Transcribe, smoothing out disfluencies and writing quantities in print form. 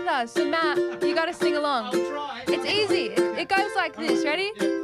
us. So Matt, you got to sing along. I'll try. It's easy. It goes like this. Ready?